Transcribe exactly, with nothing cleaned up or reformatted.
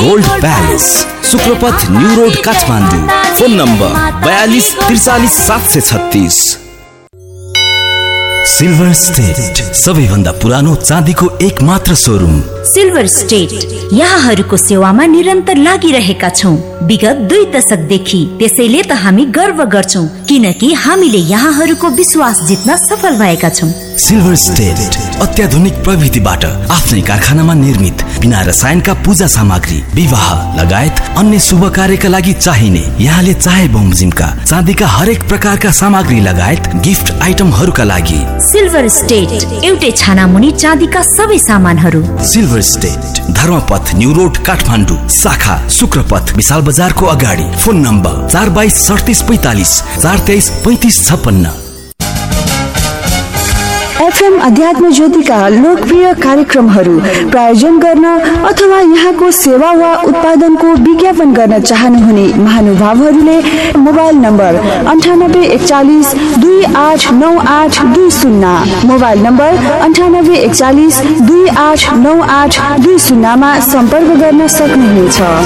Gold palace, शुक्रपथ new road Kathmandu. Phone number बयालीस त्रिचालीस सात सय छत्तीस। सिल्भर स्टेट, सबैभन्दा पुरानो चाँदीको एक मात्र शोरूम। सिल्भर स्टेट यहाँहरूको सेवामा निरन्तर लागिरहेका छौँ विगत दुई दशकदेखि। त्यसैले त हामी गर्व गर्छौँ किनकि हामीले यहाँहरूको विश्वास जित्न सफल भएका छौँ। सिल्भर स्टेट अत्याधुनिक प्रविधिबाट आफ्नै कारखानामा निर्मित बिना रसायनका पूजा सामग्री, विवाह लगायत अन्य शुभ कार्यका लागि चाहिने, यहाँले चाहे बमोजिमका चाँदीका हरेक प्रकारका सामग्री लगायत गिफ्ट आइटमहरूका लागि। सिल्भर स्टेट एउटै छाना मुनि चाँदीका सबै सामानहरू। Silver state, Dharmapath new road Kathmandu, शाखा शुक्रपथ विशाल बजारको अगाडि। फोन नम्बर चार बाइस सडतिस पैतालिस चार तेइस पैंतिस छप्पन्न। एफएम अध्यात्म ज्योतिका लोकप्रिय कार्यक्रमहरू प्रायोजन गर्न अथवा यहाँको सेवा वा उत्पादनको विज्ञापन गर्न चाहनुहुने महानुभावहरूले मोबाइल नम्बर अन्ठानब्बे एकचालिस दुई आठ नौ आठ दुई शून्य मोबाइल नम्बर अन्ठानब्बे एकचालिस दुई आठ नौ आठ दुई शून्यमा सम्पर्क गर्न सक्नुहुनेछ।